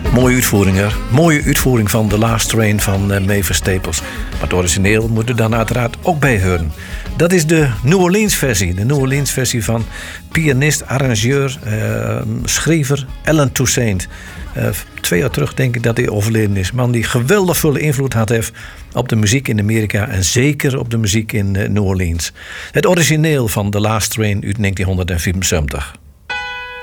Mooie uitvoering, mooie uitvoering van The Last Train van Mavis Staples. Maar het origineel moet er dan uiteraard ook bij horen. Dat is de New Orleans versie. De New Orleans versie van pianist, arrangeur, schrijver Alan Toussaint. 2 jaar terug denk ik dat hij overleden is. Man die geweldig veel invloed had heeft op de muziek in Amerika en zeker op de muziek in New Orleans. Het origineel van The Last Train uit 1974.